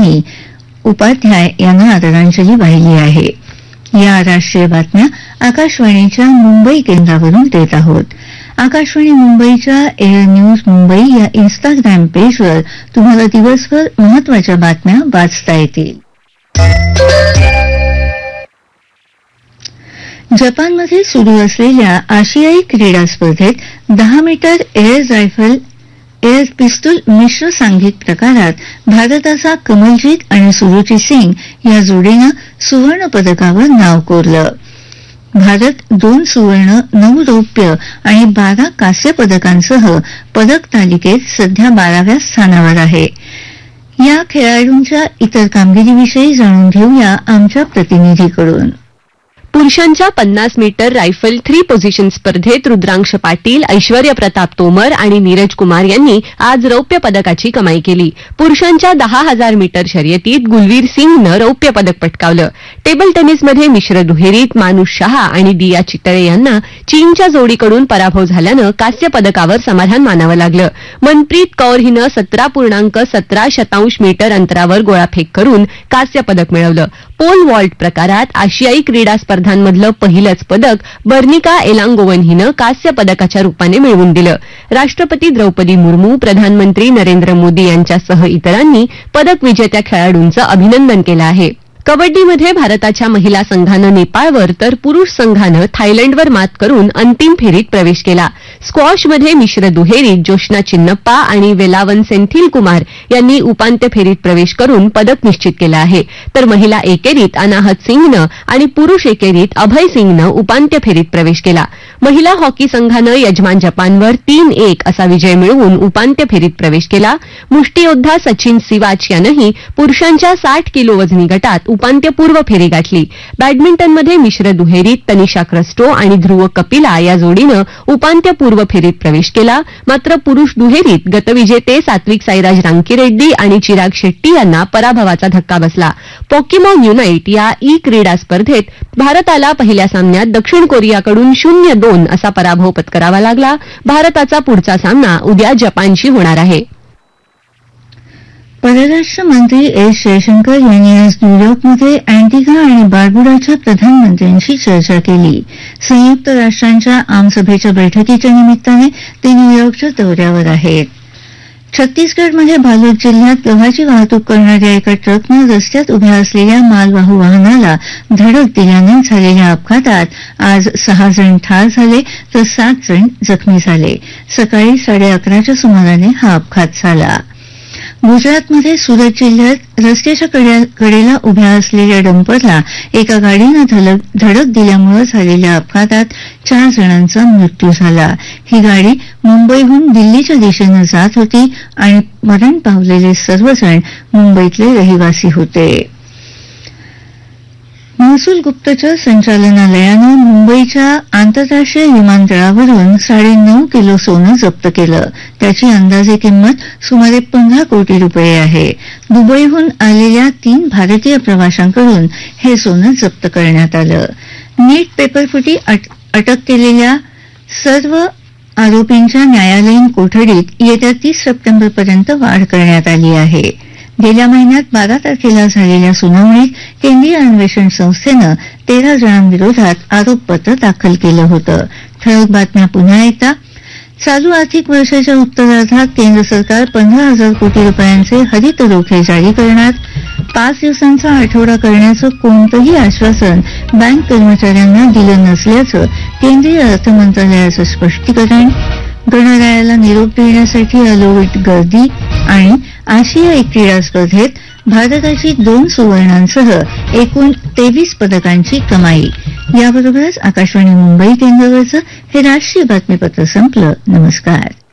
यांनी उपाध्याय यांना आदरांजली वाहिली आहे. या राष्ट्रीय बातम्या आकाशवाणीच्या मुंबई केंद्रावरून देत आहोत. आकाशवाणी मुंबईच्या एअर न्यूज मुंबई या इन्स्टाग्राम पेजवर तुम्हाला दिवसभर महत्वाच्या बातम्या वाचता येतील. जपानमध्ये सुरू असलेल्या आशियाई क्रीडा स्पर्धेत 10 मीटर एअर पिस्तूल मिश्र सांघिक प्रकारात भारताचा कमलजीत आणि सुरुची सिंग या जोडीनं सुवर्ण पदकावर नाव कोरलं. भारत 2 सुवर्ण, 9 रौप्य आणि 12 कांस्य पदकांसह पदक तालिकेत सध्या 12व्या स्थानावर आहे. या खेळाडूंच्या इतर कामगिरीविषयी जाणून घेऊया आमच्या प्रतिनिधीकडून. पुरुषांच्या 50 मीटर रायफल 3 पोझिशन स्पर्धेत रुद्रांश पाटील, ऐश्वर्य प्रताप तोमर आणि नीरज कुमार यांनी आज रौप्य पदकाची कमाई केली. पुरुषांच्या 10,000 मीटर शर्यतीत गुलवीर सिंगनं रौप्य पदक पटकावलं. टेबल टेनिसमध्ये मिश्र दुहेरीत मानुष शहा आणि दिया चितळे यांना चीनच्या जोडीकडून पराभव झाल्यानं कांस्य पदकावर समाधान मानावं लागलं. मनप्रीत कौर हिनं 17.17 मीटर अंतरावर गोळाफेक करून कांस्य पदक मिळवलं. पोल वॉल्ट प्रकारात आशियाई क्रीडा स्पर्धांमधलं पहिलंच पदक बर्निका एलांगोवन हिनं कांस्य पदकाच्या रूपाने मिळवून दिलं. राष्ट्रपती द्रौपदी मुर्मू, प्रधानमंत्री नरेंद्र मोदी यांच्यासह इतरांनी पदक विजेत्या खेळाडूंचं अभिनंदन केलं आहे. कबड्डीमध्ये भारताच्या महिला संघानं नेपाळवर तर पुरुष संघानं थायलंडवर मात करून अंतिम फेरीत प्रवेश केला. स्क्वॉशमध्ये मिश्र दुहेरीत जोशना चिन्नप्पा आणि वेलावन सेंथिल कुमार यांनी उपांत्य फेरीत प्रवेश करून पदक निश्चित केलं आहे. तर महिला एकेरीत अनाहत सिंगनं आणि पुरुष एकेरीत अभय सिंगनं उपांत्य फेरीत प्रवेश केला. महिला हॉकी संघानं यजमान जपानवर 3-1 असा विजय मिळवून उपांत्य फेरीत प्रवेश केला. मुष्टियोद्धा सचिन सिवाच यानंही पुरुषांच्या 60 किलो वजनी गटात उपांत्यपूर्व फेरी गाठली. बॅडमिंटनमध्ये मिश्र दुहेरीत तनिषा क्रस्टो आणि ध्रुव कपिला या जोडीनं उपांत्यपूर्व फेरीत प्रवेश केला. मात्र पुरुष दुहेरीत गतविजेते सात्विक साईराज रांकीरेड्डी आणि चिराग शेट्टी यांना पराभवाचा धक्का बसला. पोकेमॉन युनाइट या ई क्रीडा स्पर्धेत भारताला पहिल्या सामन्यात दक्षिण कोरियाकडून 0-2 असा पराभव पत्करावा लागला. भारताचा पुढचा सामना उद्या जपानशी होणार आहे. परराष्ट्र मंत्री एस जयशंकर यांनी आज न्यूयॉर्कमध्ये अँटिगा आणि बार्बुडाच्या प्रधानमंत्र्यांशी चर्चा केली. संयुक्त राष्ट्रांच्या आमसभेच्या बैठकीच्या निमित्ताने ते न्यूयॉर्कच्या दौऱ्यावर आहेत. छत्तीसगडमध्ये बालोद जिल्ह्यात गव्हाची वाहतूक करणाऱ्या एका ट्रकनं रस्त्यात उभ्या असलेल्या मालवाहू वाहनाला धडक दिल्यानं झालेल्या अपघातात आज 6 जण ठार झाले तर 7 जण जखमी झाले. सकाळी 11:30च्या सुमाराने हा अपघात झाला. गुजरातमध्ये सुरत जिल्ह्यात रस्त्याच्या कडेला उभ्या असलेल्या डंपरला एका गाडीनं धडक दिल्यामुळे झालेल्या अपघातात 4 जणांचा मृत्यू झाला. ही गाडी मुंबईहून दिल्लीच्या दिशेनं जात होती आणि मरण पावलेले सर्वजण मुंबईतले रहिवासी होते. महसूल गुप्तचर संचालनालयानं मुंबईच्या आंतरराष्ट्रीय विमानतळावरून 9.5 किलो सोनं जप्त केलं. त्याची अंदाजे किंमत सुमारे 15 कोटी रुपये आहे. दुबईहून आलेल्या 3 भारतीय प्रवाशांकडून हे सोनं जप्त करण्यात आलं. नीट पेपरफुटी अटक केलेल्या सर्व आरोपींच्या न्यायालयीन कोठडीत येत्या 30 सप्टेंबरपर्यंत वाढ करण्यात आली आहे. गेल्या महिन्यात 12 तारखेला झालेल्या सुनावणीत केंद्रीय अन्वेषण संस्थेनं 13 जणांविरोधात आरोपपत्र दाखल केलं होतं. ठळक बातम्या पुन्हा एकदा. चालू आर्थिक वर्षाच्या उत्तरार्धात केंद्र सरकार 15,000 कोटी रुपयांचे हरित रोखे जारी करणार. 5 दिवसांचा आठवडा करण्याचं कोणतंही आश्वासन बँक कर्मचाऱ्यांना दिलं नसल्याचं केंद्रीय अर्थ मंत्रालयाचं स्पष्टीकरण. गणरायाला निरोप देण्यासाठी अलोविट गर्दी आणि आशियाई क्रीडा स्पर्धेत भारताची 2 सुवर्णांसह एकूण 23 पदकांची कमाई. याबरोबरच आकाशवाणी मुंबई केंद्रावरचं हे राष्ट्रीय बातमीपत्र संपलं. नमस्कार.